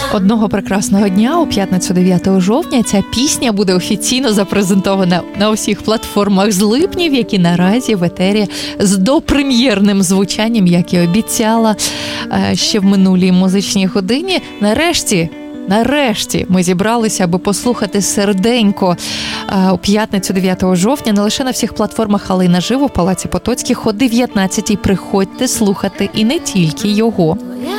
Одного прекрасного дня у п'ятницю 9 жовтня ця пісня буде офіційно запрезентована на усіх платформах з липнів, які наразі в етері з допрем'єрним звучанням, як і обіцяла ще в минулій музичній годині. Нарешті ми зібралися, аби послухати серденько у п'ятницю 9 жовтня не лише на всіх платформах, але й наживо в Палаці Потоцьких о 19-й. Приходьте слухати і не тільки його. Твоя